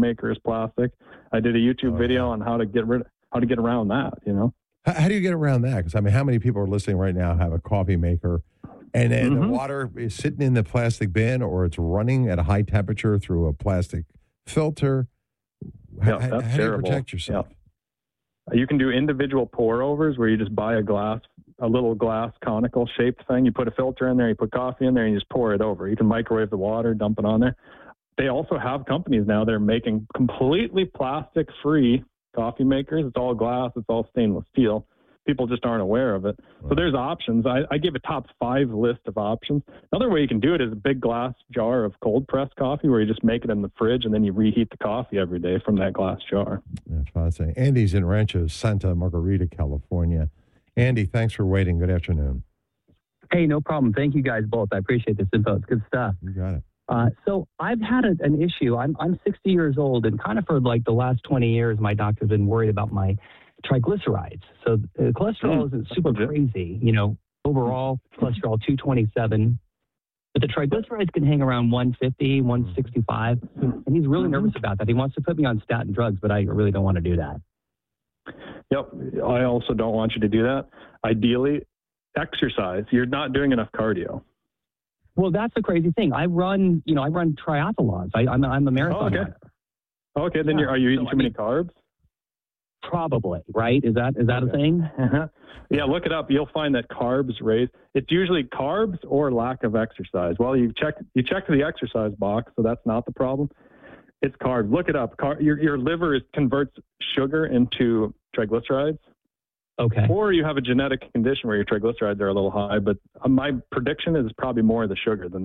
maker is plastic. I did a YouTube video on how to get around that, you know. How do you get around that? Because, I mean, how many people are listening right now have a coffee maker and then the water is sitting in the plastic bin or it's running at a high temperature through a plastic filter? How do you protect yourself? Yeah. You can do individual pour-overs where you just buy a little glass conical shaped thing. You put a filter in there, you put coffee in there, and you just pour it over. You can microwave the water, dump it on there. They also have companies now that are making completely plastic-free coffee makers. It's all glass. It's all stainless steel. People just aren't aware of it. So there's options. I give a top 5 list of options. Another way you can do it is a big glass jar of cold pressed coffee where you just make it in the fridge and then you reheat the coffee every day from that glass jar. That's fascinating. Andy's in Rancho Santa Margarita, California. Andy, thanks for waiting. Good afternoon. Hey, no problem. Thank you guys both. I appreciate this info. It's good stuff. You got it. So I've had an issue. I'm 60 years old, and kind of for like the last 20 years, my doctor's been worried about my triglycerides. So cholesterol isn't super crazy, you know, overall cholesterol 227, but the triglycerides can hang around 150, 165, and he's really nervous about that. He wants to put me on statin drugs, but I really don't want to do that. Yep. I also don't want you to do that. Ideally, exercise. You're not doing enough cardio. Well, that's the crazy thing. I run triathlons. I'm a marathon runner. Okay, then are you eating too many carbs? Probably, right? Is that a thing? Yeah, look it up. You'll find that carbs raise. It's usually carbs or lack of exercise. Well, you check the exercise box, so that's not the problem. It's carbs. Look it up. Your liver converts sugar into triglycerides. Okay. Or you have a genetic condition where your triglycerides are a little high, but my prediction is probably more the sugar than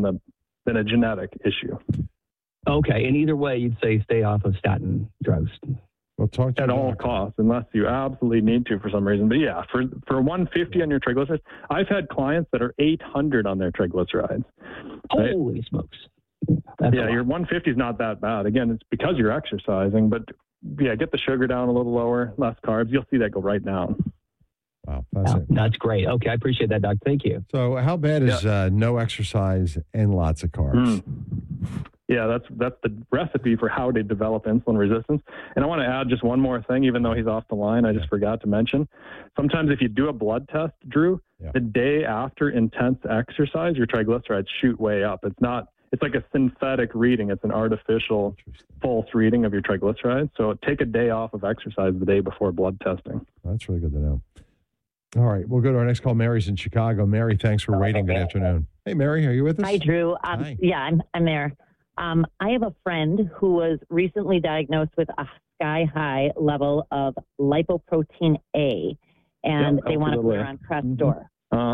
a genetic issue. Okay, and either way, you'd say stay off of statin drugs. Well, talk to at all costs, unless you absolutely need to for some reason. But yeah, for 150 on your triglycerides, I've had clients that are 800 on their triglycerides. Holy smokes! Yeah, your 150 is not that bad. Again, it's because you're exercising, but yeah, get the sugar down a little lower, less carbs. You'll see that go right down. Wow, that's great. Okay, I appreciate that, Doc. Thank you. So how bad is no exercise and lots of carbs? Yeah, that's the recipe for how to develop insulin resistance. And I want to add just one more thing, even though he's off the line, I just forgot to mention. Sometimes if you do a blood test, Drew, the day after intense exercise, your triglycerides shoot way up. It's like a synthetic reading. It's an artificial false reading of your triglycerides. So take a day off of exercise the day before blood testing. That's really good to know. All right, we'll go to our next call. Mary's in Chicago. Mary, thanks for waiting. Good afternoon. Hey, Mary, are you with us? Hi, Drew. Hi. Yeah, I'm there. I have a friend who was recently diagnosed with a sky-high level of lipoprotein A, and they want to put her on Crestor.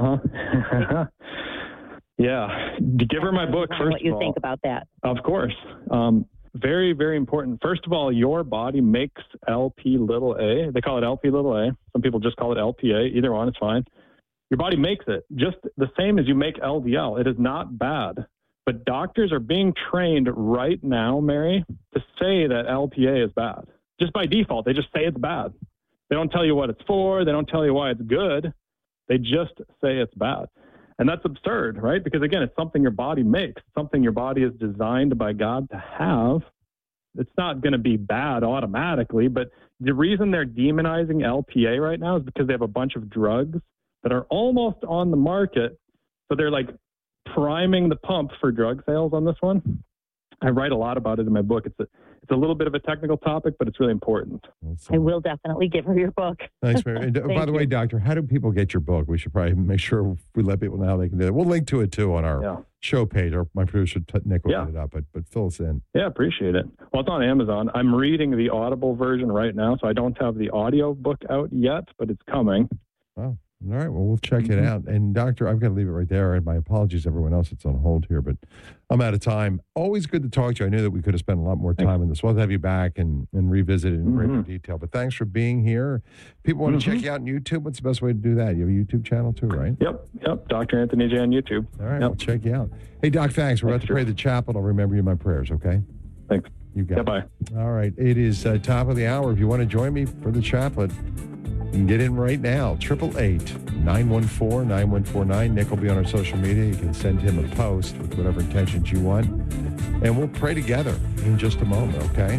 Yeah. Give her my book first. What you think about that? Of course. Very, very important. First of all, your body makes LP little a. They call it LP little a. Some people just call it LPA. Either one is fine. Your body makes it just the same as you make LDL. It is not bad. But doctors are being trained right now, Mary, to say that LPA is bad. Just by default, they just say it's bad. They don't tell you what it's for. They don't tell you why it's good. They just say it's bad. And that's absurd, right? Because, again, it's something your body makes, something your body is designed by God to have. It's not going to be bad automatically, but the reason they're demonizing LPA right now is because they have a bunch of drugs that are almost on the market. So they're like priming the pump for drug sales on this one. I write a lot about it in my book. It's a little bit of a technical topic, but it's really important. I will definitely give her your book. Thanks, Mary. And by the way, Doctor, how do people get your book? We should probably make sure we let people know how they can do it. We'll link to it, too, on our show page. My producer, Nick, will get it up, but fill us in. Yeah, appreciate it. Well, it's on Amazon. I'm reading the Audible version right now, so I don't have the audio book out yet, but it's coming. Wow. All right, well, we'll check it out. And, Doctor, I've got to leave it right there. And my apologies to everyone else that's on hold here, but I'm out of time. Always good to talk to you. I knew that we could have spent a lot more time on this. We'll have you back and revisit it in greater detail. But thanks for being here. People want to check you out on YouTube. What's the best way to do that? You have a YouTube channel too, right? Yep. Dr. Anthony J on YouTube. All right, we'll check you out. Hey, Doc, thanks. We're about to pray the chaplet. I'll remember you in my prayers, okay? Thanks. You got it. Bye. All right, it is top of the hour. If you want to join me for the chaplet, You can get in right now, 888-914-9149. Nick will be on our social media. You can send him a post with whatever intentions you want. And we'll pray together in just a moment, okay?